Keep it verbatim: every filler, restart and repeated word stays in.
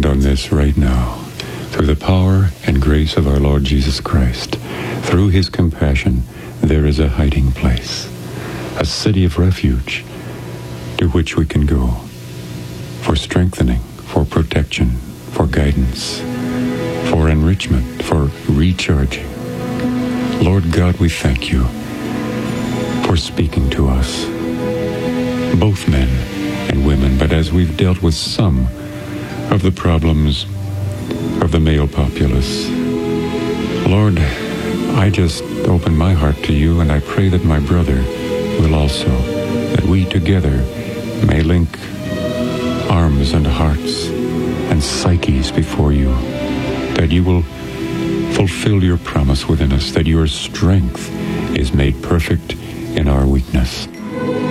stand on this right now. Through the power and grace of our Lord Jesus Christ, through his compassion, there is a hiding place, a city of refuge to which we can go for strengthening, for protection, for guidance, for enrichment, for recharging. Lord God, we thank you for speaking to us, both men and women, but as we've dealt with some of the problems of the male populace, Lord, I just open my heart to you, and I pray that my brother will also, that we together may link arms and hearts and psyches before you, that you will fulfill your promise within us, that your strength is made perfect in our weakness.